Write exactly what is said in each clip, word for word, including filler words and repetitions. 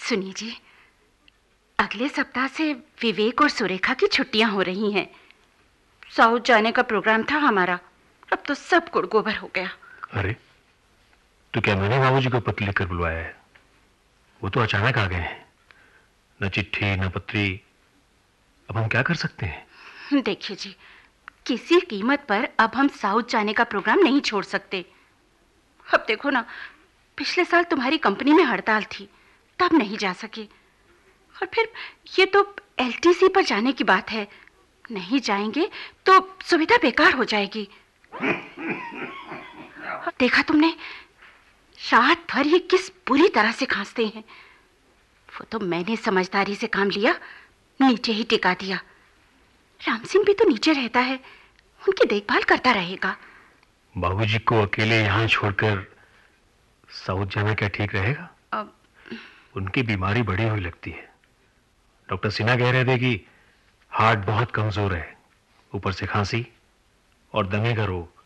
सुनिए जी, अगले सप्ताह से विवेक और सुरेखा की छुट्टियां हो रही हैं। साउथ जाने का प्रोग्राम था हमारा, अब तो सब गुड़ गोबर हो गया। अरे, तो क्या मैंने बाबूजी को पत्र लिखकर बुलवाया है? वो तो अचानक आ गए हैं, न चिट्ठी न पत्री। अब हम क्या कर सकते हैं? देखिए जी, किसी कीमत पर अब हम साउथ जाने का प्रोग्राम नहीं छोड़ सकते। अब देखो ना, पिछले साल तुम्हारी कंपनी में हड़ताल थी, तब नहीं जा सके। और फिर ये तो एलटीसी पर जाने की बात है, नहीं जाएंगे तो सुविधा बेकार हो जाएगी। देखा तुमने, रात भर ये किस बुरी तरह से खांसते हैं। वो तो मैंने समझदारी से काम लिया, नीचे ही टिका दिया। राम सिंह भी तो नीचे रहता है, उनकी देखभाल करता रहेगा। बाबूजी को अकेले यहाँ छोड़कर साउथ जाना क्या ठीक रहेगा? अब उनकी बीमारी बढ़ी हुई लगती है। डॉक्टर सिन्हा कह रहे थे कि हार्ट बहुत कमजोर है, ऊपर से खांसी और दमे का रोग।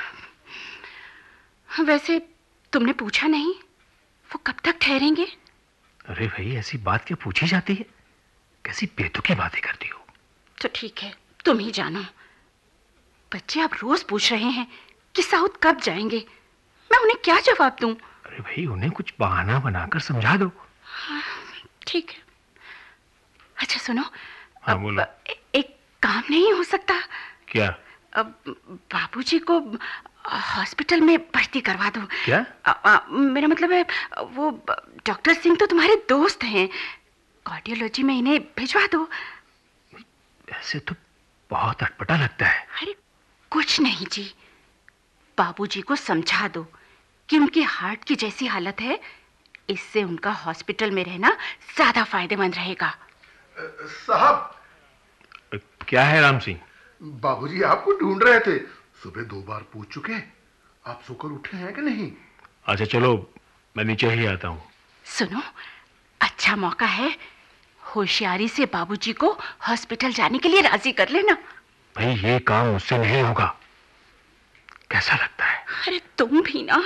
वैसे तुमने पूछा नहीं वो कब तक ठहरेंगे? अरे भाई, ऐसी बात क्या पूछी जाती है? कैसी बेतुकी बातें करती हो। तो ठीक है, तुम ही जानो। बच्चे अब रोज पूछ रहे हैं कि साउथ कब जाएंगे, मैं उन्हें क्या जवाब दूं? अरे भाई, उन्हें कुछ बहाना बनाकर समझा दो। हाँ, ठीक है। अच्छा सुनो, हाँ, बोलो। ए, एक काम नहीं हो सकता? क्या? अब बाबूजी को हॉस्पिटल में भर्ती करवा दो। क्या? आ, आ, मेरा मतलब है, वो डॉक्टर सिंह तो तुम्हारे दोस्त हैं, कार्डियोलॉजी में इन्हें भिजवा दो। ऐसे तो बहुत अटपटा लगता है। अरे कुछ नहीं जी, बाबूजी को समझा दो कि उनकी हार्ट की जैसी हालत है, इससे उनका हॉस्पिटल में रहना ज्यादा फायदेमंद रहेगा। साहब। क्या है राम सिंह? बाबूजी आपको ढूंढ रहे थे, सुबह दो बार पूछ चुके। आप सोकर उठे हैं कि नहीं? अच्छा चलो, मैं नीचे ही आता हूँ। सुनो, अच्छा मौका है, होशियारी से बाबूजी को हॉस्पिटल जाने के लिए राजी कर लेना। भाई, ये काम मुझसे नहीं होगा। कैसा लगता है? अरे तुम भी ना।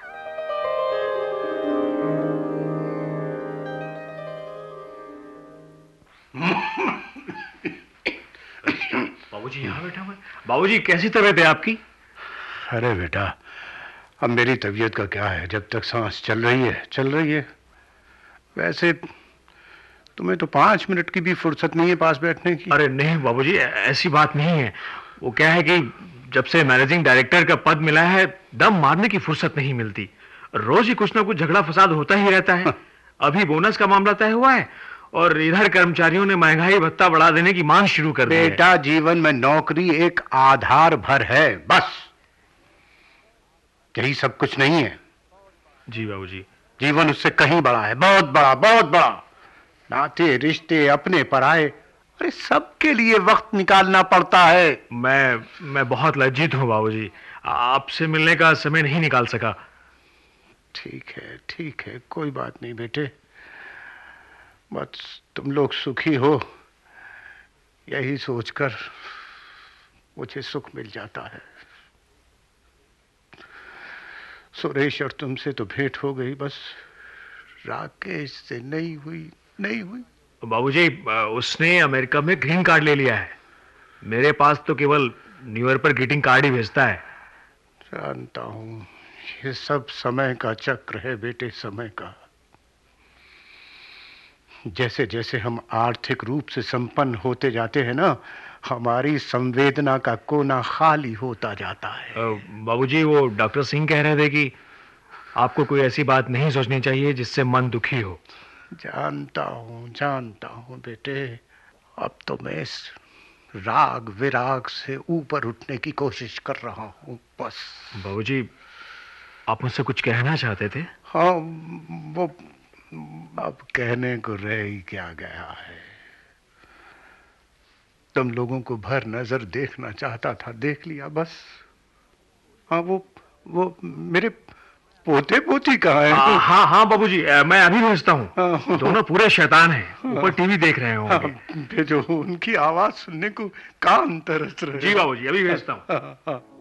बाबूजी यहाँ बैठा हुआ है। बाबूजी, कैसी तबीयत है आपकी? अरे बेटा, अब मेरी तबीयत का क्या है, जब तक सांस चल रही है चल रही है। वैसे तुम्हें तो पांच मिनट की भी फुर्सत नहीं है पास बैठने की। अरे नहीं बाबूजी, ऐसी बात नहीं है। वो क्या है कि जब से मैनेजिंग डायरेक्टर का पद मिला है, दम मारने की फुर्सत नहीं मिलती। रोज ही कुछ ना कुछ झगड़ा फसाद होता ही रहता है। अभी बोनस का मामला तय हुआ है और इधर कर्मचारियों ने महंगाई भत्ता बढ़ा देने की मांग शुरू कर दी है। बेटा, जीवन में नौकरी एक आधार भर है, बस। यही सब कुछ नहीं है। जी बाबूजी। जीवन उससे कहीं बड़ा है, बहुत बड़ा, बहुत बड़ा। नाते रिश्ते अपने पराए, अरे सबके लिए वक्त निकालना पड़ता है। मैं मैं बहुत लज्जित हूँ बाबूजी, आपसे मिलने का समय नहीं निकाल सका। ठीक है, ठीक है, कोई बात नहीं बेटे। बस तुम लोग सुखी हो, यही सोचकर मुझे सुख मिल जाता है। सुरेश और तुमसे तो भेंट हो गई, बस राकेश से नहीं हुई, नहीं हुई। बाबूजी, उसने अमेरिका में ग्रीन कार्ड ले लिया है। मेरे पास तो केवल न्यू ईयर पर ग्रीटिंग कार्ड ही भेजता है। जानता हूं, ये सब समय का चक्र है बेटे, समय का। जैसे जैसे हम आर्थिक रूप से संपन्न होते जाते हैं ना, हमारी संवेदना का कोना खाली होता जाता है। बाबूजी, वो डॉक्टर सिंह कह रहे थे कि आपको कोई ऐसी बात नहीं सोचनी चाहिए जिससे मन दुखी हो। जानता हूँ, जानता हूँ बेटे। अब तो मैं इस राग विराग से ऊपर उठने की कोशिश कर रहा हूँ, बस। बाबूजी, आप मुझसे कुछ कहना चाहते थे? हाँ, वो अब कहने को रह ही क्या गया है। तुम लोगों को भर नजर देखना चाहता था, देख लिया, बस। हाँ, वो वो मेरे पोते पोती कहाँ हैं? हाँ हाँ हाँ बाबूजी, मैं अभी भेजता हूँ। दोनों पूरे शैतान हैं, ऊपर टीवी देख रहे होंगे। भेजो, उनकी आवाज सुनने को कान तरस रहे। जी बाबूजी, अभी भेजता हूँ।